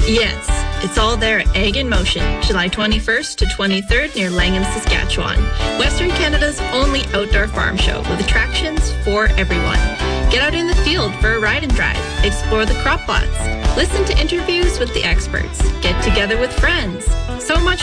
Yes, it's all there at Egg in Motion, July 21st to 23rd near Langham, Saskatchewan. Western Canada's only outdoor farm show with attractions for everyone. Get out in the field for a ride and drive, explore the crop plots, listen to interviews with the experts, get together with friends. So much